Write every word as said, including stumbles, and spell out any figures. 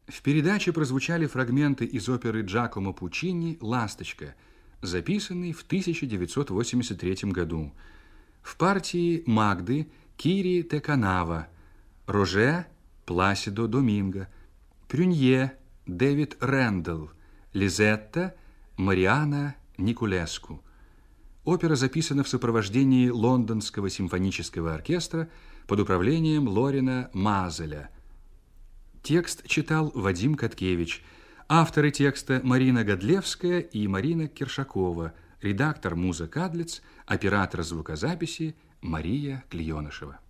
В передаче прозвучали фрагменты из оперы Джакомо Пуччини «Ласточка», записанной в тысяча девятьсот восемьдесят третьем году. В партии Магды Кири те Канава, Роже Пласидо Доминго, Прюнье Дэвид Рэндалл, Лизетта Мариана Никулеску. Опера записана в сопровождении Лондонского симфонического оркестра под управлением Лорина Мазеля. Текст читал Вадим Коткевич. Авторы текста Марина Годлевская и Марина Киршакова. Редактор Муза Кадлиц, оператор звукозаписи Мария Клеенышева.